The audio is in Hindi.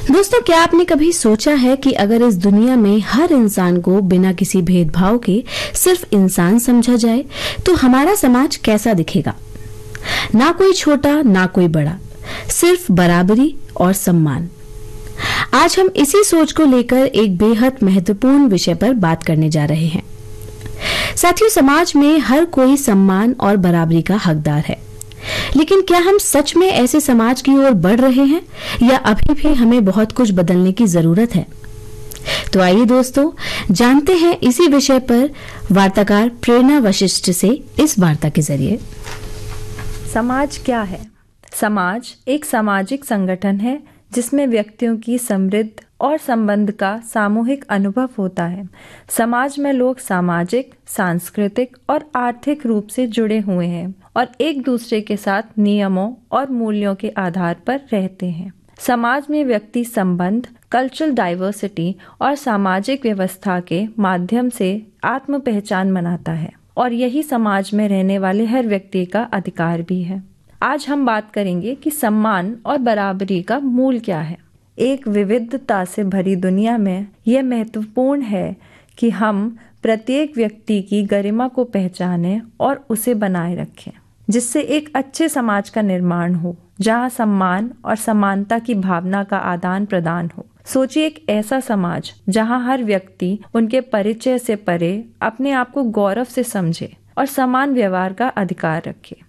दोस्तों, क्या आपने कभी सोचा है कि अगर इस दुनिया में हर इंसान को बिना किसी भेदभाव के सिर्फ इंसान समझा जाए तो हमारा समाज कैसा दिखेगा? ना कोई छोटा ना कोई बड़ा, सिर्फ बराबरी और सम्मान। आज हम इसी सोच को लेकर एक बेहद महत्वपूर्ण विषय पर बात करने जा रहे हैं। साथियों, समाज में हर कोई सम्मान और बराबरी का हकदार है, लेकिन क्या हम सच में ऐसे समाज की ओर बढ़ रहे हैं या अभी भी हमें बहुत कुछ बदलने की जरूरत है? तो आइए दोस्तों, जानते हैं इसी विषय पर वार्ताकार प्रेरणा वशिष्ठ से इस वार्ता के जरिए। समाज क्या है? समाज एक सामाजिक संगठन है जिसमें व्यक्तियों की समृद्ध और संबंध का सामूहिक अनुभव होता है। समाज में लोग सामाजिक, सांस्कृतिक और आर्थिक रूप से जुड़े हुए हैं और एक दूसरे के साथ नियमों और मूल्यों के आधार पर रहते हैं। समाज में व्यक्ति संबंध, कल्चरल डाइवर्सिटी और सामाजिक व्यवस्था के माध्यम से आत्म पहचान बनाता है और यही समाज में रहने वाले हर व्यक्ति का अधिकार भी है। आज हम बात करेंगे कि सम्मान और बराबरी का मूल क्या है। एक विविधता से भरी दुनिया में यह महत्वपूर्ण है कि हम प्रत्येक व्यक्ति की गरिमा को पहचानें और उसे बनाए रखें, जिससे एक अच्छे समाज का निर्माण हो, जहां सम्मान और समानता की भावना का आदान प्रदान हो। सोचिए, एक ऐसा समाज जहां हर व्यक्ति उनके परिचय से परे अपने आप को गौरव से समझे और समान व्यवहार का अधिकार रखे।